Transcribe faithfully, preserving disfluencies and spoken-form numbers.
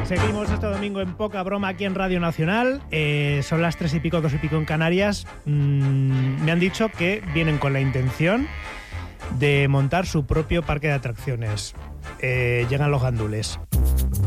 Seguimos este domingo en Poca Broma aquí en Radio Nacional. Eh, son las tres y pico, dos y pico en Canarias. Mm, me han dicho que vienen con la intención de montar su propio parque de atracciones. Eh, llegan los gandules.